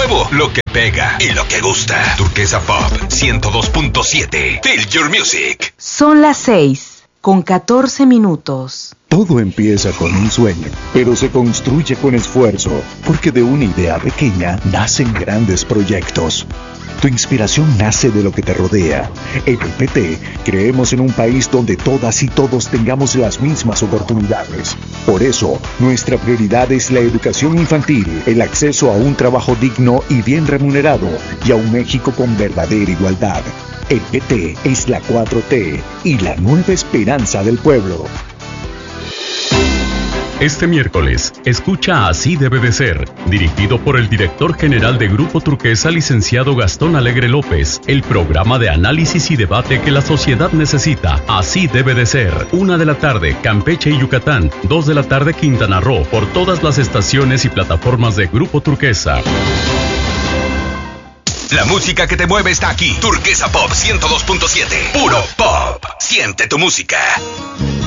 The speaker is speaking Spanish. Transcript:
nuevo, lo que pega y lo que gusta. Turquesa Pop 102.7. Feel your music. Son las 6:14. Todo empieza con un sueño, pero se construye con esfuerzo, porque de una idea pequeña nacen grandes proyectos. Tu inspiración nace de lo que te rodea. En el PT creemos en un país donde todas y todos tengamos las mismas oportunidades. Por eso, nuestra prioridad es la educación infantil, el acceso a un trabajo digno y bien remunerado, y a un México con verdadera igualdad. El PT es la 4T y la nueva esperanza del pueblo. Este miércoles, escucha Así debe de ser, dirigido por el director general de Grupo Turquesa, licenciado Gastón Alegre López, el programa de análisis y debate que la sociedad necesita. Así debe de ser. 1 de la tarde, Campeche y Yucatán. 2 de la tarde, Quintana Roo, por todas las estaciones y plataformas de Grupo Turquesa. La música que te mueve está aquí. Turquesa Pop 102.7. Puro pop. Siente tu música.